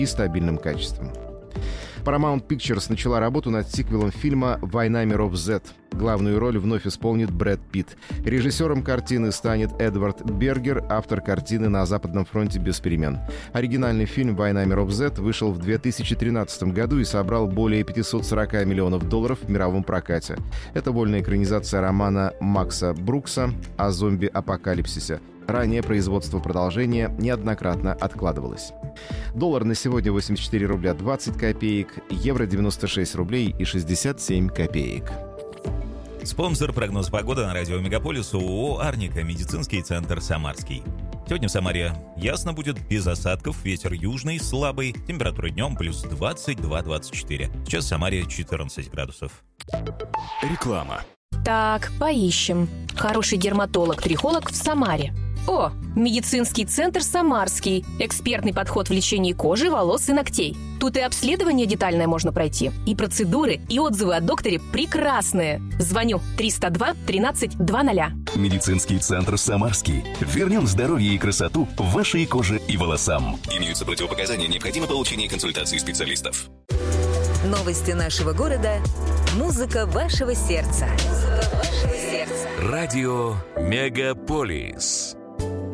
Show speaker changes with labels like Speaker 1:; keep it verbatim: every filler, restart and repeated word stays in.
Speaker 1: и стабильным качеством. Paramount Pictures начала работу над сиквелом фильма «Война миров Z». Главную роль вновь исполнит Брэд Питт. Режиссером картины станет Эдвард Бергер, автор картины «На Западном фронте без перемен». Оригинальный фильм «Война миров Z» вышел в две тысячи тринадцатом году и собрал более пятьсот сорок миллионов долларов в мировом прокате. Это вольная экранизация романа Макса Брукса о зомби-апокалипсисе. Ранее производство продолжения неоднократно откладывалось. Доллар на сегодня восемьдесят четыре рубля двадцать копеек, евро девяносто шесть рублей и шестьдесят семь копеек.
Speaker 2: Спонсор прогноз погоды на радио Мегаполис ООО «Арника», медицинский центр «Самарский». Сегодня в Самаре ясно будет, без осадков, ветер южный, слабый, температура днем плюс двадцать два - двадцать четыре. Сейчас в Самаре четырнадцать градусов.
Speaker 3: Реклама.
Speaker 4: Так, поищем. Хороший дерматолог-трихолог в Самаре. О, медицинский центр «Самарский». Экспертный подход в лечении кожи, волос и ногтей. Тут и обследование детальное можно пройти, и процедуры, и отзывы о докторе прекрасные. Звоню триста два тринадцать двадцать.
Speaker 3: Медицинский центр «Самарский». Вернем здоровье и красоту вашей коже и волосам.
Speaker 5: Имеются противопоказания, необходимо получение консультации специалистов.
Speaker 6: Новости нашего города. Музыка вашего сердца. Музыка вашего сердца.
Speaker 7: Радио Мегаполис.